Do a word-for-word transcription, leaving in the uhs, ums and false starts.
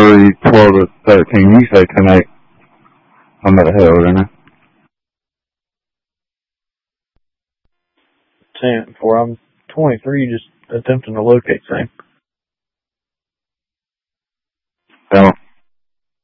three, twelve to thirteen. You say ten eight. I'm at a hell, isn't I? ten four. I'm twenty-three, just attempting to locate thing. Well,